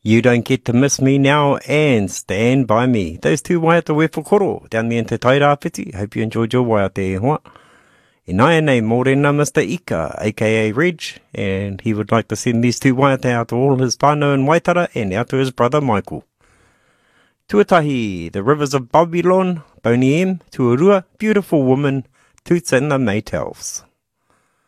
You don't get to miss me now and stand by me. Those two waiata wefokoro down there in Te Tairāwhiti. Hope you enjoyed your waiata e hoa. E nai nei mōrena Mr. Ika, aka Reg, and he would like to send these two waiata out to all his whānau in Waitara and out to his brother Michael. Tuatahi, the rivers of Babylon, Boney M, Tuarua, beautiful woman, Toots and the Maytals.